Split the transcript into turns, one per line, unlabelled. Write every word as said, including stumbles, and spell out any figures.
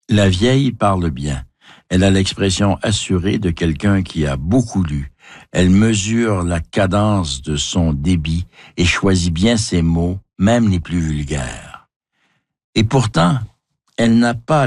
La vieille parle bien. Elle a l'expression assurée de quelqu'un qui a beaucoup lu. Elle mesure la cadence de son débit et choisit bien ses mots, même les plus vulgaires. Et pourtant, elle n'a pas